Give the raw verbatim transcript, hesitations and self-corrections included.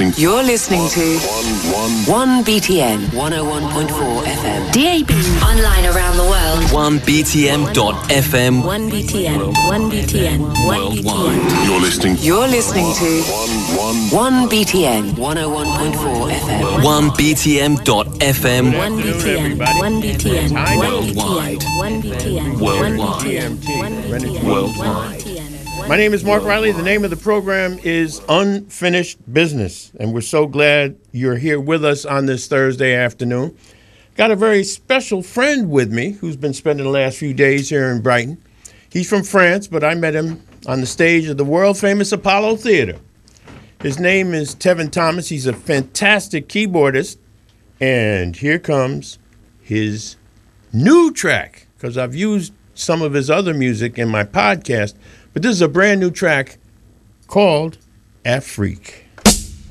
listening. You're listening to one B T N one oh one point four F M. D A B. Online around the world. one B T M dot F M. one B T N. one B T N. Worldwide. You're listening. You're listening to one B T N one oh one point four F M. one B T M dot F M. one B T N. one B T N. Worldwide. one B T N. Worldwide. Worldwide. My name is Mark Riley. The name of the program is Unfinished Business, and we're so glad you're here with us on this Thursday afternoon. Got a very special friend with me who's been spending the last few days here in Brighton. He's from France, but I met him on the stage of the world-famous Apollo Theater. His name is Tevin Thomas. He's a fantastic keyboardist, and here comes his new track, because I've used some of his other music in my podcast, but this is a brand new track called Afrique.